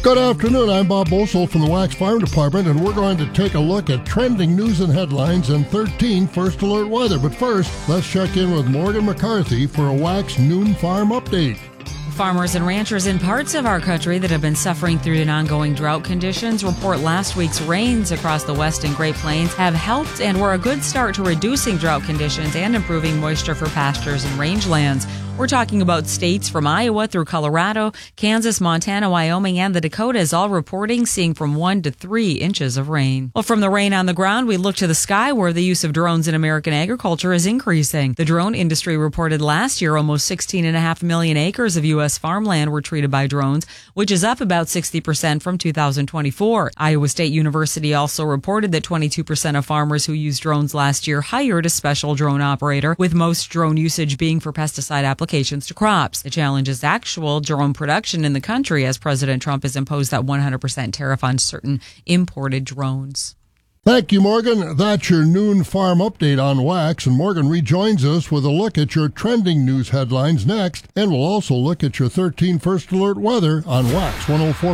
Good afternoon, I'm Bob Bosold from the Wax Farm Department, and we're going to take a look at trending news and headlines and 13 First Alert weather. But first, let's check in with Morgan McCarthy for a Wax Noon Farm update. Farmers and ranchers in parts of our country that have been suffering through an ongoing drought conditions report last week's rains across the West and Great Plains have helped and were a good start to reducing drought conditions and improving moisture for pastures and rangelands. We're talking about states from Iowa through Colorado, Kansas, Montana, Wyoming, and the Dakotas, all reporting seeing from 1 to 3 inches of rain. Well, from the rain on the ground, we look to the sky where the use of drones in American agriculture is increasing. The drone industry reported last year almost 16.5 million acres of U.S. farmland were treated by drones, which is up about 60% from 2024. Iowa State University also reported that 22% of farmers who used drones last year hired a special drone operator, with most drone usage being for pesticide applications to crops. The challenge is actual drone production in the country, as President Trump has imposed that 100% tariff on certain imported drones. Thank you, Morgan. That's your noon farm update on Wax, and Morgan rejoins us with a look at your trending news headlines next, and we'll also look at your 13 First Alert weather on Wax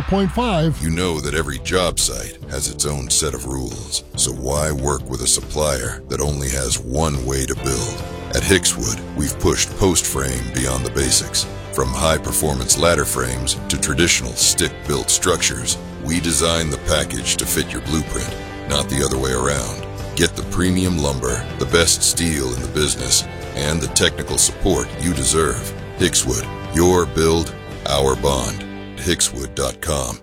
104.5. You know that every job site has its own set of rules, so why work with a supplier that only has one way to build? At Hickswood, we've pushed post frame beyond the basics. From high-performance ladder frames to traditional stick-built structures, we design the package to fit your blueprint, not the other way around. Get the premium lumber, the best steel in the business, and the technical support you deserve. Hickswood, your build, our bond. Hickswood.com.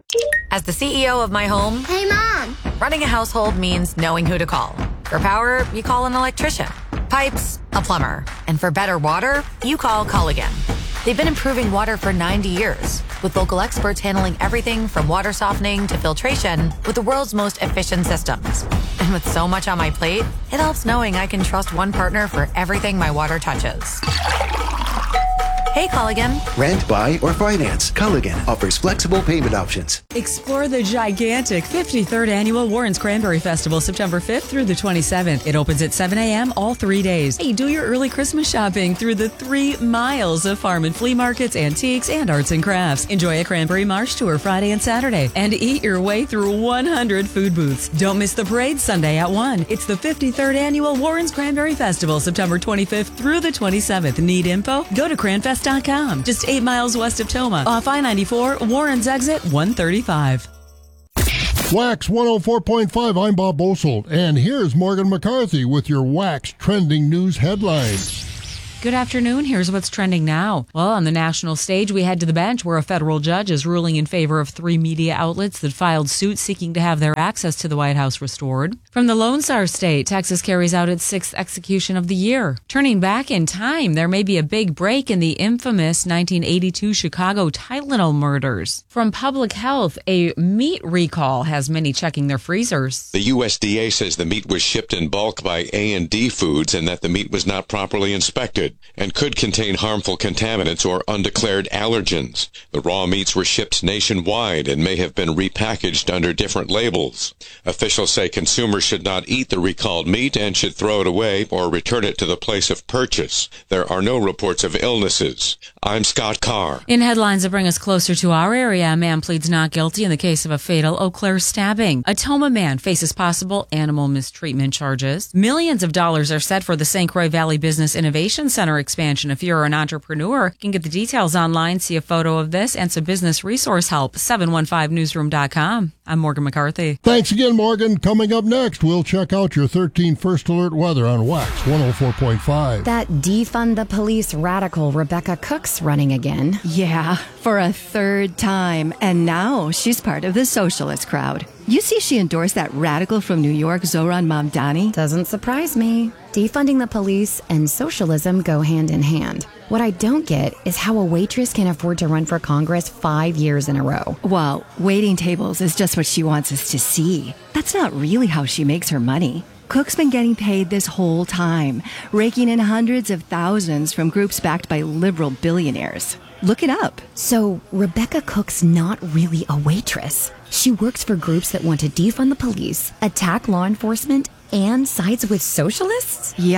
As the CEO of my home, Hey, Mom! running a household means knowing who to call. For power, you call an electrician. Pipes, a plumber. And for better water, you call Culligan. They've been improving water for 90 years, with local experts handling everything from water softening to filtration with the world's most efficient systems. And with so much on my plate, it helps knowing I can trust one partner for everything my water touches. Hey, Culligan. Rent, buy, or finance. Culligan offers flexible payment options. Explore the gigantic 53rd Annual Warren's Cranberry Festival, September 5th through the 27th. It opens at 7 a.m. all 3 days. Hey, do your early Christmas shopping through the 3 miles of farm and flea markets, antiques, and arts and crafts. Enjoy a cranberry marsh tour Friday and Saturday, and eat your way through 100 food booths. Don't miss the parade Sunday at 1. It's the 53rd Annual Warren's Cranberry Festival, September 25th through the 27th. Need info? Go to cranfest.com. Just 8 miles west of Toma, off I-94, Warren's exit 135. Wax 104.5, I'm Bob Bosold, and here's Morgan McCarthy with your Wax trending news headlines. Good afternoon. Here's what's trending now. Well, on the national stage, we head to the bench where a federal judge is ruling in favor of 3 media outlets that filed suit seeking to have their access to the White House restored. From the Lone Star State, Texas carries out its 6th execution of the year. Turning back in time, there may be a big break in the infamous 1982 Chicago Tylenol murders. From Public Health, a meat recall has many checking their freezers. The USDA says the meat was shipped in bulk by A&D Foods and that the meat was not properly inspected and could contain harmful contaminants or undeclared allergens. The raw meats were shipped nationwide and may have been repackaged under different labels. Officials say consumers should not eat the recalled meat and should throw it away or return it to the place of purchase. There are no reports of illnesses. I'm Scott Carr. In headlines that bring us closer to our area, a man pleads not guilty in the case of a fatal Eau Claire stabbing. A Toma man faces possible animal mistreatment charges. Millions of dollars are set for the St. Croix Valley Business Innovation Center expansion. If you're an entrepreneur, you can get the details online, see a photo of this, and some business resource help. 715newsroom.com. I'm Morgan McCarthy. Thanks again, Morgan. Coming up next, we'll check out your 13 First Alert weather on Wax 104.5. That defund the police radical Rebecca Cook's running again. Yeah, for a 3rd time. And now she's part of the socialist crowd. You see she endorsed that radical from New York, Zohran Mamdani? Doesn't surprise me. Defunding the police and socialism go hand in hand. What I don't get is how a waitress can afford to run for Congress 5 years in a row. Well, waiting tables is just what she wants us to see. That's not really how she makes her money. Cook's been getting paid this whole time, raking in hundreds of thousands from groups backed by liberal billionaires. Look it up. So Rebecca Cook's not really a waitress. She works for groups that want to defund the police, attack law enforcement, and sides with socialists? Yep.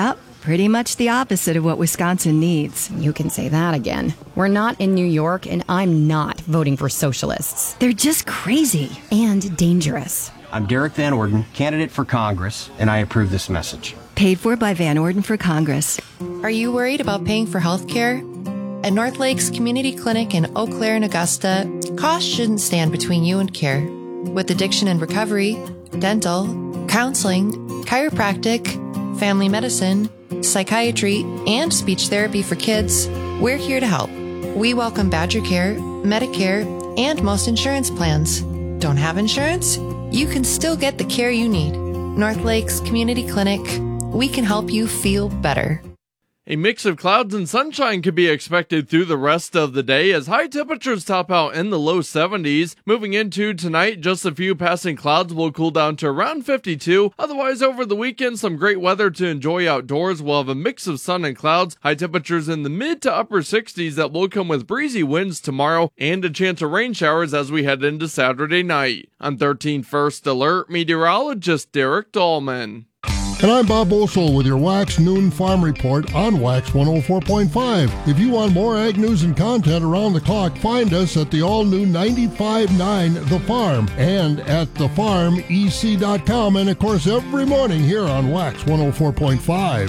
Pretty much the opposite of what Wisconsin needs. You can say that again. We're not in New York, and I'm not voting for socialists. They're just crazy. And dangerous. I'm Derek Van Orden, candidate for Congress, and I approve this message. Paid for by Van Orden for Congress. Are you worried about paying for health care? At North Lakes Community Clinic in Eau Claire and Augusta, cost shouldn't stand between you and care. With addiction and recovery, dental, counseling, chiropractic, family medicine, psychiatry, and speech therapy for kids, we're here to help. We welcome Badger Care, Medicare, and most insurance plans. Don't have insurance? You can still get the care you need. North Lakes Community Clinic. We can help you feel better. A mix of clouds and sunshine could be expected through the rest of the day as high temperatures top out in the low 70s. Moving into tonight, just a few passing clouds will cool down to around 52. Otherwise, over the weekend, some great weather to enjoy outdoors. We'll have a mix of sun and clouds. High temperatures in the mid to upper 60s that will come with breezy winds tomorrow and a chance of rain showers as we head into Saturday night. I'm 13 First Alert meteorologist Derek Dahlman. And I'm Bob Bosold with your Wax Noon Farm Report on Wax 104.5. If you want more ag news and content around the clock, find us at the all-new 95.9 The Farm and at thefarmec.com, and of course every morning here on Wax 104.5.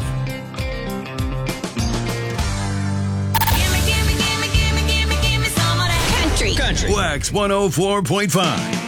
Country. Wax 104.5.